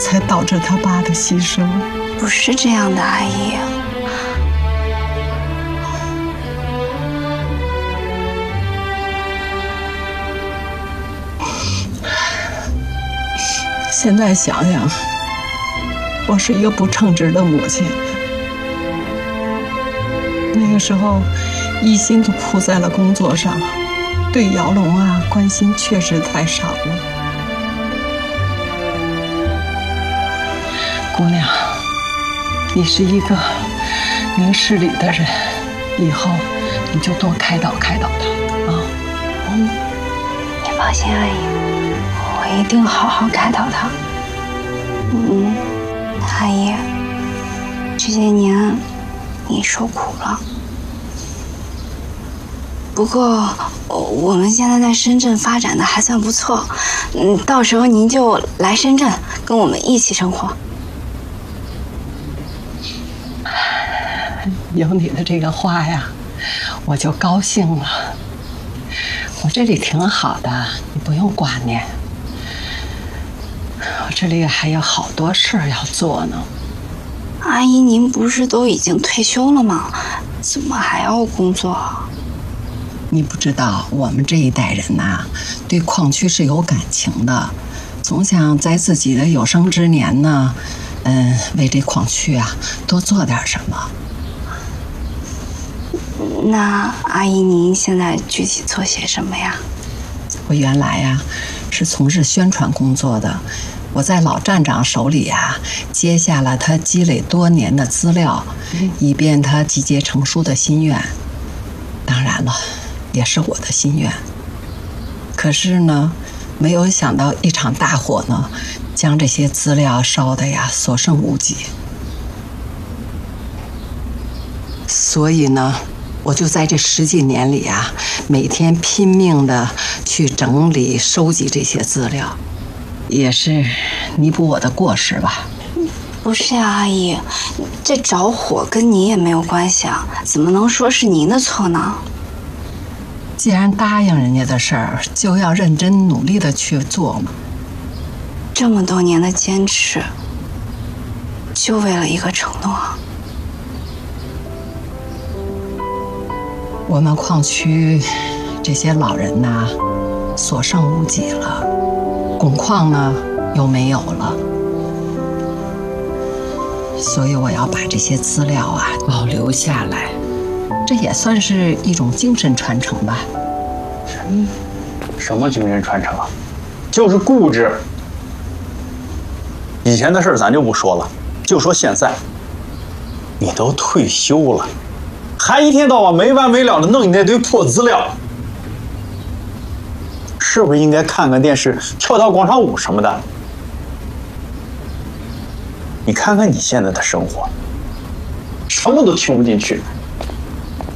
才导致他爸的牺牲。 不是这样的，阿姨。 现在想想，我是一个不称职的母亲。那个时候，一心都扑在了工作上，对姚龙啊关心确实太少了。姑娘，你是一个明事理的人，以后你就多开导开导他啊。 你放心，阿姨，我一定好好开导他。阿姨，这些年你受苦了。不过我们现在在深圳发展的还算不错，到时候您就来深圳跟我们一起生活。 有你的这个话呀，我就高兴了。我这里挺好的，你不用挂念。我这里还有好多事儿要做呢。 阿姨，您不是都已经退休了吗？怎么还要工作啊？ 你不知道，我们这一代人呐，对矿区是有感情的，总想在自己的有生之年呢，为这矿区啊多做点什么。 那阿姨，您现在具体做些什么呀？ 我原来呀是从事宣传工作的，我在老站长手里呀接下了他积累多年的资料，以便他集结成书的心愿。当然了，也是我的心愿。可是呢，没有想到一场大火呢，将这些资料烧得呀所剩无几。所以呢，我就在这10几年里啊，每天拼命的去整理、收集这些资料，也是弥补我的过失吧。 不是呀，阿姨，这着火跟您也没有关系啊，怎么能说是您的错呢？ 既然答应人家的事儿，就要认真努力的去做嘛。 这么多年的坚持，就为了一个承诺。 我们矿区这些老人呐，所剩无几了，汞矿呢又没有了，所以我要把这些资料啊保留下来，这也算是一种精神传承吧。 什么精神传承啊？就是固执。以前的事儿咱就不说了，就说现在，你都退休了，还一天到晚没完没了的弄你那堆破资料，是不是应该看看电视、跳跳广场舞什么的？你看看你现在的生活，什么都听不进去。